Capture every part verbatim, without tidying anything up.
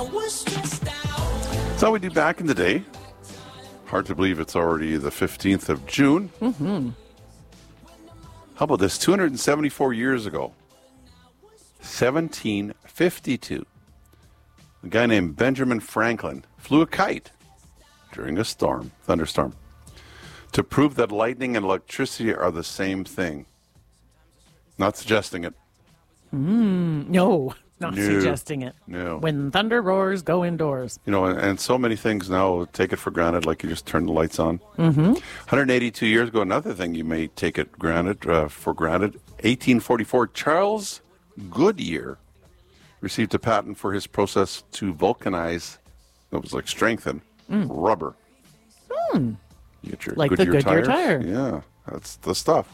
That's how we do back in the day. Hard to believe it's already the fifteenth of June. Mm-hmm. How about this? two hundred seventy-four years ago, seventeen fifty-two, a guy named Benjamin Franklin flew a kite during a storm, thunderstorm, to prove that lightning and electricity are the same thing. Not suggesting it. Mm, no, not No. suggesting it. No. When thunder roars, go indoors. You know, and, and so many things now take it for granted, like you just turn the lights on. Mm-hmm. one hundred eighty-two years ago, another thing you may take it granted uh, for granted, eighteen forty-four, Charles Goodyear received a patent for his process to vulcanize, it was like strengthen, Mm. rubber. Hmm. You get your Like the Goodyear Goodyear tires. tire. Yeah, that's the stuff.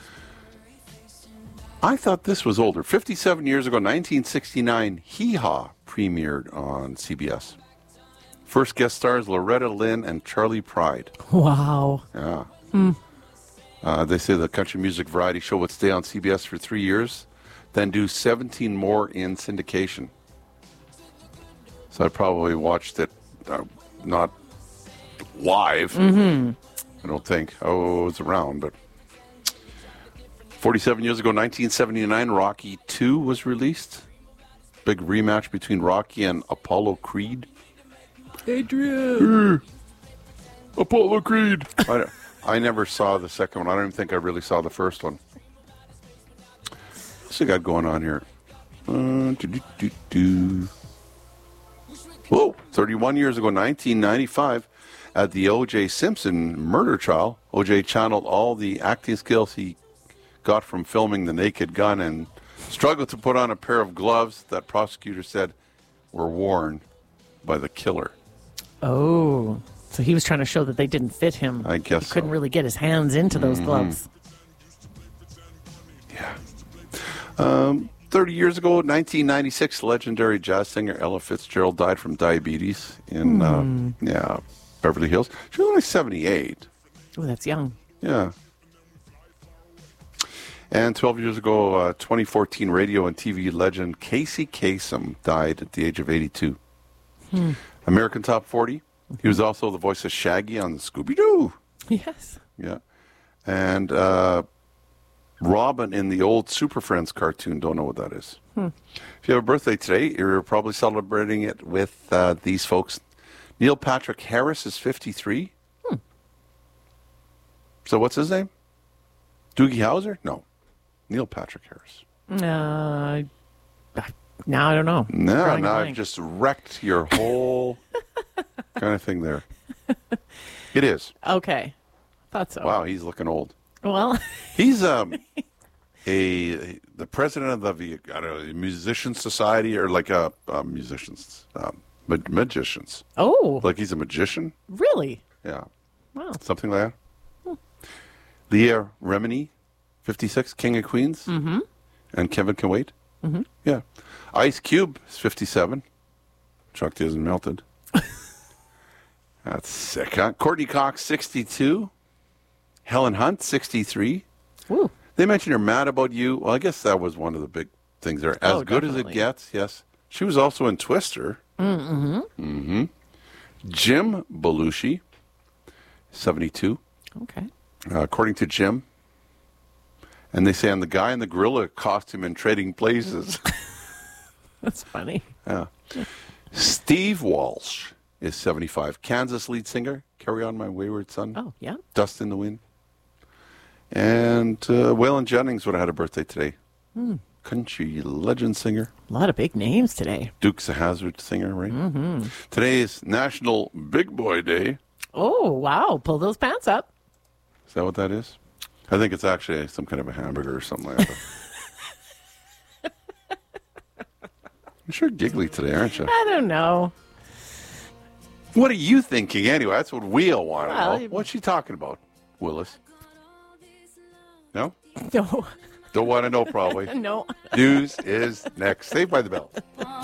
I thought this was older. fifty-seven years ago, nineteen sixty-nine, Hee Haw premiered on C B S. First guest stars Loretta Lynn and Charlie Pride. Wow. Yeah. Hmm. Uh, they say the country music variety show would stay on C B S for three years, then do seventeen more in syndication. So I probably watched it, uh, not live. Mm-hmm. I don't think. Oh, it was around, but forty-seven years ago, nineteen seventy-nine, Rocky two was released. Big rematch between Rocky and Apollo Creed. Adrian. Apollo Creed. I, I never saw the second one. I don't even think I really saw the first one. What's we got going on here? Uh, do, do, do, do. Whoa, thirty-one years ago, nineteen ninety-five, at the O J Simpson murder trial, O J channeled all the acting skills he got from filming The Naked Gun and struggled to put on a pair of gloves that prosecutors said were worn by the killer. Oh, so he was trying to show that they didn't fit him. I guess he couldn't so. really get his hands into those Mhm. gloves. Um, thirty years ago, nineteen ninety-six, legendary jazz singer Ella Fitzgerald died from diabetes in Hmm. uh, yeah Beverly Hills. She was only seventy-eight. Oh, that's young. Yeah. And twelve years ago, uh, twenty fourteen radio and T V legend Casey Kasem died at the age of eighty-two. Hmm. American Top forty. He was also the voice of Shaggy on Scooby-Doo. Yes. Yeah. And uh, Robin in the old Super Friends cartoon. Don't know what that is. Hmm. If you have a birthday today, you're probably celebrating it with uh, these folks. Neil Patrick Harris is fifty-three. Hmm. So what's his name? Doogie Howser? No. Neil Patrick Harris. Uh, now I don't know. No, Drawing a now I've blank. just wrecked your whole kind of thing there. It is. Okay. Thought so. Wow, he's looking old. Well, He's um a the president of the I don't know, musician society or like a uh, musicians um, ma- magicians. Oh. Like he's a magician. really? Yeah, Wow. something like that. Leah Remini, fifty-six, King of Queens, Mm-hmm. and Kevin Can Wait. Mm-hmm. Yeah, Ice Cube is fifty-seven. Chuck isn't melted. That's sick, huh? Courtney Cox, sixty-two. Helen Hunt, sixty-three. Ooh. They mentioned her Mad About You. Well, I guess that was one of the big things there. As Oh, good as it definitely. gets, yes. She was also in Twister. Mm-hmm. Mm-hmm. Jim Belushi, seventy-two. Okay. Uh, according to Jim. And they say on the guy in the gorilla costume in Trading Places. That's funny. Yeah. Steve Walsh is seventy-five. Kansas lead singer, Carry On My Wayward Son. Oh, yeah. Dust in the Wind. And uh, Waylon Jennings would have had a birthday today. Hmm. Country legend singer. A lot of big names today. Dukes of Hazzard singer, right? Mm-hmm. Today is National Big Boy Day. Oh, wow. Pull those pants up. Is that what that is? I think it's actually some kind of a hamburger or something like that. You're sure giggly today, aren't you? I don't know. What are you thinking anyway? That's what we all want to Well, know. What's she talking about, Willis? No? No. Don't want to know, probably. No. News is next. Saved by the Bell.